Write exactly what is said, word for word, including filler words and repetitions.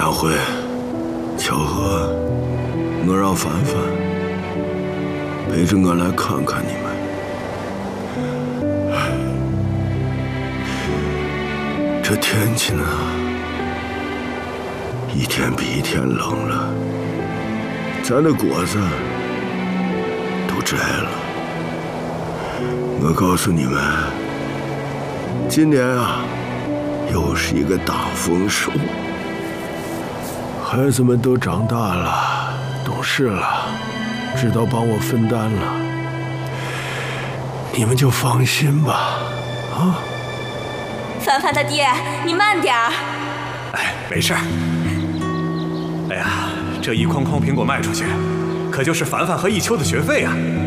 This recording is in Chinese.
两回，巧合，我让凡凡陪着我来看看你们。这天气呢，一天比一天冷了，咱的果子都摘了。我告诉你们，今年啊，又是一个大丰收。孩子们都长大了，懂事了，知道帮我分担了，你们就放心吧，啊！ 凡凡他爹，你慢点儿。 哎，没事儿。哎呀，这一筐筐苹果卖出去，可就是凡凡和一秋的学费啊。